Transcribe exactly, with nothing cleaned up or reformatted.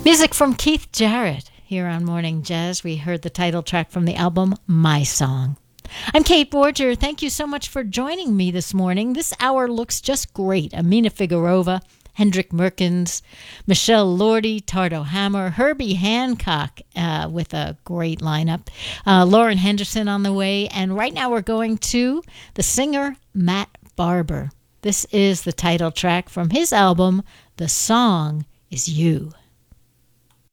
Music from Keith Jarrett here on Morning Jazz. We heard the title track from the album My Song. I'm Kate Borger. Thank you so much for joining me this morning. This hour looks just great. Amina Figueroa, Hendrik Merkins, Michelle Lordy, Tardo Hammer, Herbie Hancock uh, with a great lineup, uh, Lauren Henderson on the way, and right now we're going to the singer Matt Barber. This is the title track from his album, The Song Is You.